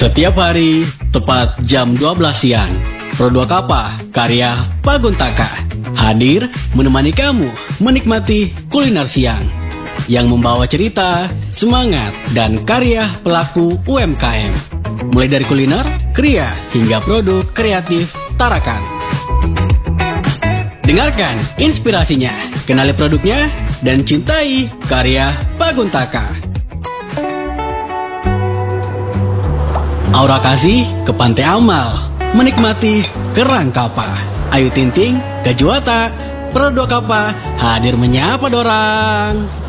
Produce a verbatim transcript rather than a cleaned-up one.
Setiap hari, tepat jam dua belas siang, Produk Apa karya Paguntaka hadir menemani kamu menikmati kuliner siang yang membawa cerita, semangat, dan karya pelaku U M K M. Mulai dari kuliner, kria, hingga produk kreatif Tarakan. Dengarkan inspirasinya, kenali produknya, dan cintai karya Paguntaka. Aura kasih ke Pantai Amal, menikmati kerang kapal. Ayu Ting Ting, Kejuata, Produk Apa hadir menyapa dorang.